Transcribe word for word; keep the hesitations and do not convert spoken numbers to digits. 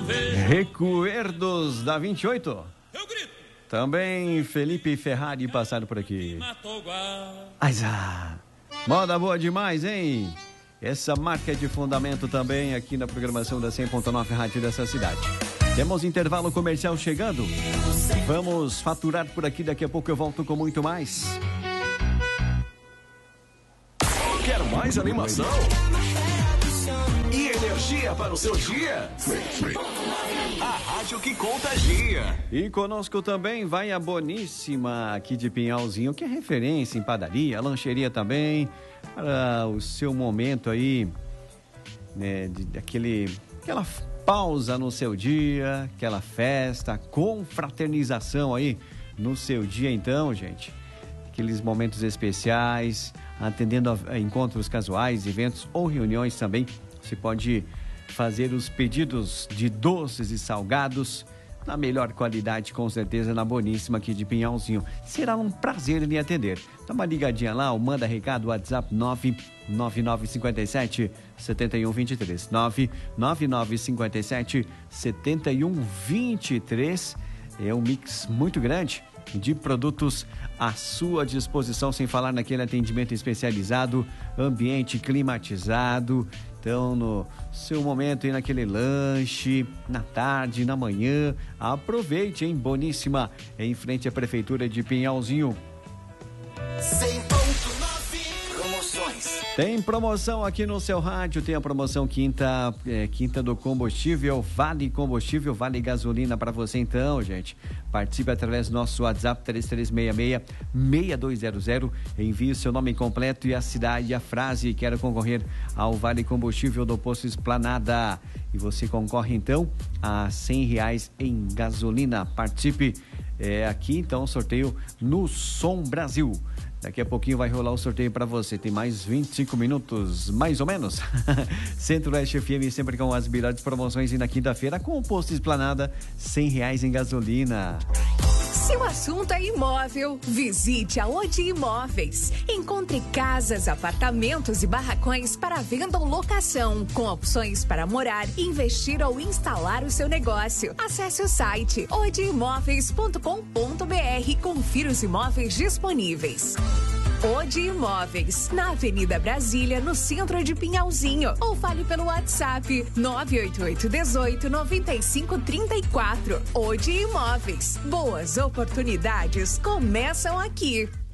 Recuerdos da vinte e oito. Eu grito. Também Felipe Ferrari passado por aqui. Aiza. Moda boa demais, hein? Essa marca é de fundamento também aqui na programação da cem ponto nove Rádio dessa cidade. Temos intervalo comercial chegando. Vamos faturar por aqui, daqui a pouco eu volto com muito mais. Quer mais animação? E energia para o seu dia? A rádio que contagia. E conosco também vai a Boníssima aqui de Pinhalzinho, que é referência em padaria, lancheria também, para o seu momento aí, né, de, daquele, aquela pausa no seu dia, aquela festa, confraternização aí no seu dia então, gente. Aqueles momentos especiais, atendendo a, a encontros casuais, eventos ou reuniões também. Você pode fazer os pedidos de doces e salgados na melhor qualidade, com certeza, na Boníssima aqui de Pinhalzinho. Será um prazer lhe atender. Dá uma ligadinha lá, ou manda recado, WhatsApp nove nove nove cinco sete sete um dois três. nove nove nove cinco sete sete um dois três. É um mix muito grande de produtos à sua disposição, sem falar naquele atendimento especializado, ambiente climatizado. Então, no seu momento aí, naquele lanche, na tarde, na manhã, aproveite, hein? Boníssima, em frente à Prefeitura de Pinhalzinho. cem ponto nove Promoções. Tem promoção aqui no seu rádio, tem a promoção quinta, é, quinta do combustível, Vale Combustível, Vale Gasolina para você então, gente. Participe através do nosso WhatsApp três três seis seis, seis dois zero zero. Envie o seu nome completo e a cidade e a frase. Quero concorrer ao Vale Combustível do Posto Esplanada. E você concorre então a cem reais em gasolina. Participe é, aqui então, sorteio no Som Brasil. Daqui a pouquinho vai rolar o sorteio para você. Tem mais vinte e cinco minutos, mais ou menos. Centro-Oeste F M, sempre com as melhores promoções. E na quinta-feira, com o Posto Esplanada, cem reais em gasolina. Se o assunto é imóvel, visite a Odi Imóveis. Encontre casas, apartamentos e barracões para venda ou locação, com opções para morar, investir ou instalar o seu negócio. Acesse o site odi imóveis ponto com ponto br e confira os imóveis disponíveis. Odi Imóveis, na Avenida Brasília, no centro de Pinhalzinho. Ou fale pelo WhatsApp nove oito oito um oito nove cinco três quatro. Odi Imóveis. Boas oportunidades começam aqui.